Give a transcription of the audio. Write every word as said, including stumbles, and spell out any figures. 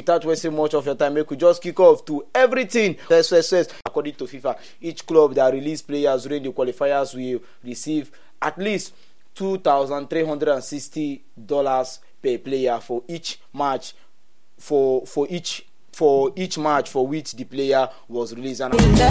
without wasting much of your time, make we just kick off to everything. Yes, yes, yes. According to FIFA, each club that release players during the qualifiers will receive at least two thousand three hundred sixty dollars per player for each match for for each for each match for which the player was released. And